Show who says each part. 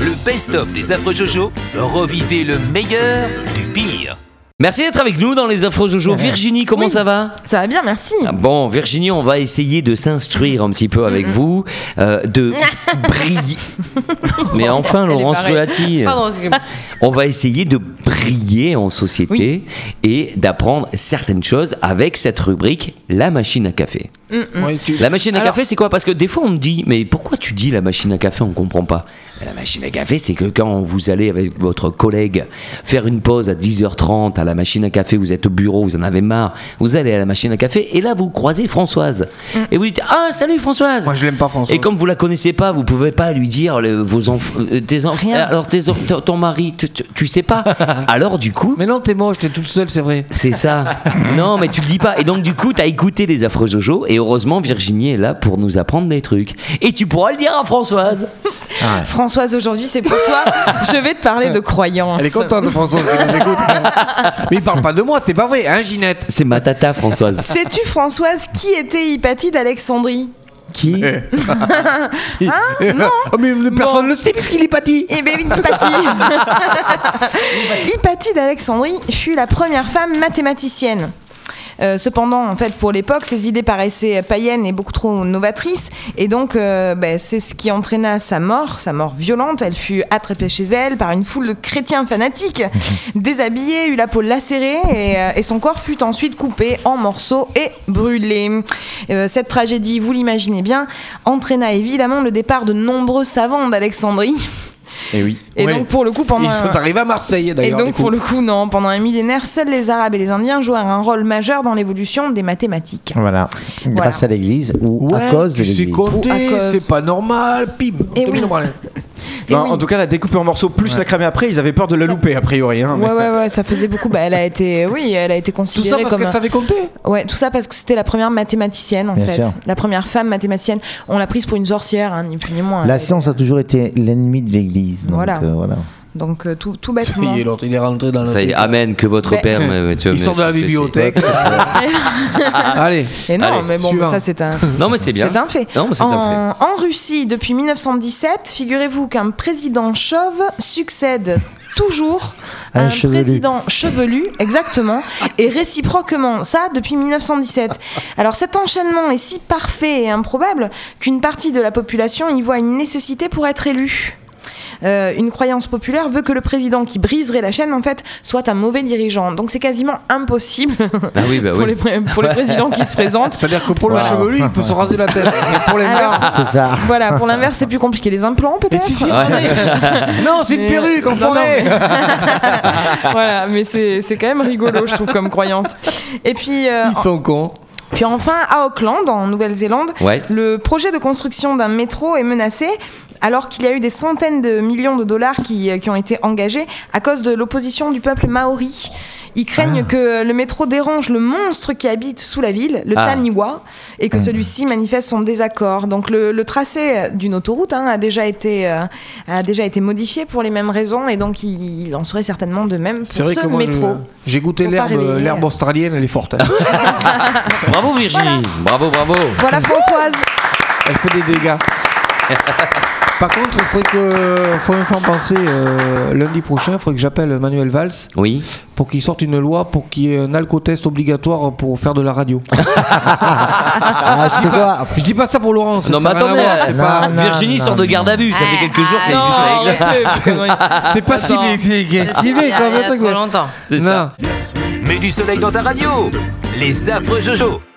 Speaker 1: le best-of des affreux Jojo, revivez le meilleur du pire.
Speaker 2: Merci d'être avec nous dans les Affreux Jojo. Virginie, comment ça va ?
Speaker 3: Ça va bien, merci.
Speaker 2: Bon, Virginie, on va essayer de s'instruire un petit peu avec vous, de briller. Mais enfin, Laurence Ruati, on va essayer de briller en société et d'apprendre certaines choses avec cette rubrique La machine à café. La machine à café, c'est quoi ? Parce que des fois, on me dit, mais pourquoi tu dis la machine à café ? On ne comprend pas. La machine à café, c'est que quand vous allez avec votre collègue faire une pause à 10h30 à la machine à café, vous êtes au bureau, vous en avez marre, vous allez à la machine à café et là, vous croisez Françoise. Et vous dites, ah, salut Françoise.
Speaker 4: Moi, je l'aime pas, Françoise.
Speaker 2: Et comme vous la connaissez pas, vous pouvez pas lui dire vos enfants, tes enfants. Alors, ton mari, tu sais pas. Alors, du coup.
Speaker 4: Mais non, t'es moche, t'es toute seule, c'est vrai.
Speaker 2: C'est ça. Non, mais tu le dis pas. Et donc, du coup, t'as écouté les Affreux Jojo. Et heureusement, Virginie est là pour nous apprendre des trucs. Et tu pourras le dire à Françoise.
Speaker 3: Ah. Françoise, aujourd'hui, c'est pour toi. Je vais te parler de croyance.
Speaker 4: Elle est contente de Françoise qu'elle nous écoute. Mais il parle pas de moi, c'est pas vrai, hein, Ginette ?
Speaker 2: C'est ma tata, Françoise.
Speaker 3: Sais-tu, Françoise, qui était Hypatie d'Alexandrie ?
Speaker 5: Qui ?
Speaker 3: Non.
Speaker 4: Oh, mais personne ne le sait puisqu'il est Hypatie.
Speaker 3: Eh bien, Hypatie d'Alexandrie fut la première femme mathématicienne. Cependant, en fait, pour l'époque, ses idées paraissaient païennes et beaucoup trop novatrices. Et donc, c'est ce qui entraîna sa mort violente. Elle fut attrapée chez elle par une foule de chrétiens fanatiques, déshabillée, eut la peau lacérée et son corps fut ensuite coupé en morceaux et brûlé. Cette tragédie, vous l'imaginez bien, entraîna évidemment le départ de nombreux savants d'Alexandrie.
Speaker 2: Et oui.
Speaker 3: Et donc pour le coup pendant
Speaker 4: ils sont arrivés à Marseille d'ailleurs.
Speaker 3: Et donc pour le coup non, pendant un millénaire, seuls les Arabes et les Indiens jouèrent un rôle majeur dans l'évolution des mathématiques.
Speaker 5: Voilà. Grâce à l'Église ou à cause de l'Église.
Speaker 4: Tu sais compter, c'est pas normal, pim.
Speaker 3: Et oui.
Speaker 6: En tout cas, la découper en morceaux plus la cramer après, ils avaient peur de la louper a priori. Hein,
Speaker 3: ouais, ça faisait beaucoup. Elle a été considérée
Speaker 4: tout ça parce
Speaker 3: comme.
Speaker 4: qu'elle savait compter.
Speaker 3: Ouais, tout ça parce que c'était la première mathématicienne en fait, la première femme mathématicienne. On l'a prise pour une sorcière, hein, ni plus ni moins.
Speaker 5: La science a toujours été l'ennemi de l'Église. Donc, voilà.
Speaker 3: Donc tout bêtement.
Speaker 4: Ça y est, l'autre il est rentré dans le.
Speaker 2: Ça y est, amen que votre père.
Speaker 4: Ils sont dans la bibliothèque. Allez.
Speaker 3: Et non,
Speaker 4: allez,
Speaker 3: mais bon,
Speaker 4: suivant.
Speaker 3: ça c'est un.
Speaker 2: Non, mais c'est bien.
Speaker 3: C'est un fait.
Speaker 2: Non, mais c'est un fait.
Speaker 3: En Russie, depuis 1917, figurez-vous qu'un président chauve succède toujours à un président chevelu, exactement, et réciproquement, ça depuis 1917. Alors cet enchaînement est si parfait et improbable qu'une partie de la population y voit une nécessité pour être élu. Une croyance populaire veut que le président qui briserait la chaîne en fait soit un mauvais dirigeant, donc c'est quasiment impossible pour les présidents qui se présentent.
Speaker 4: C'est-à-dire que pour le chevelu il peut se raser la tête, mais pour l'inverse
Speaker 5: c'est ça.
Speaker 3: Voilà, pour l'inverse c'est plus compliqué, les implants peut-être.
Speaker 4: Non, c'est une perruque en forêt.
Speaker 3: Voilà, mais c'est quand même rigolo je trouve comme croyance. Et puis
Speaker 4: ils sont cons.
Speaker 3: Puis enfin, à Auckland, en Nouvelle-Zélande, le projet de construction d'un métro est menacé alors qu'il y a eu des centaines de millions de dollars qui ont été engagés à cause de l'opposition du peuple maori. Ils craignent que le métro dérange le monstre qui habite sous la ville, le Taniwa, et que celui-ci manifeste son désaccord. Donc le tracé d'une autoroute a déjà été modifié pour les mêmes raisons, et donc il en serait certainement de même pour ce métro.
Speaker 4: J'ai goûté l'herbe australienne, elle est forte. Hein.
Speaker 2: Bravo Virginie, bravo.
Speaker 3: Voilà Françoise.
Speaker 4: Elle fait des dégâts. Par contre, il faudrait me faire penser lundi prochain, il faudrait que j'appelle Manuel Valls pour qu'il sorte une loi pour qu'il y ait un alcotest obligatoire pour faire de la radio. Je dis pas ça pour Laurence.
Speaker 2: Non, mais attendez, Virginie sort de garde à vue, ça fait quelques jours qu'elle est
Speaker 4: c'est pas ciblé
Speaker 7: trop longtemps.
Speaker 1: Mets du soleil dans ta radio, les Affreux Jojo.